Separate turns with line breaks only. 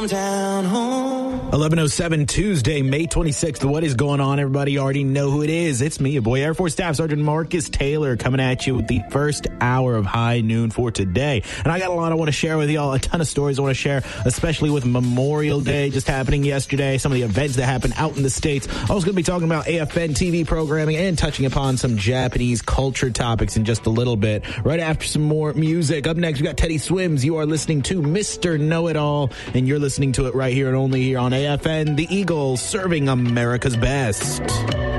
11:07 Tuesday, May 26th. What is going on, everybody? You already know who it is. It's me, your boy, Air Force Staff Sergeant Marcus Taylor, coming at you with the first hour of High Noon for today. And I got a lot I want to share with y'all, a ton of stories I want to share, especially with Memorial Day just happening yesterday, some of the events that happened out in the States. I was going to be talking about AFN TV programming and touching upon some Japanese culture topics in just a little bit. Right after some more music. Up next, we got Teddy Swims. You are listening to Mr. Know-It-All, and you're listening to it right here and only here on AFN, the Eagles, serving America's best.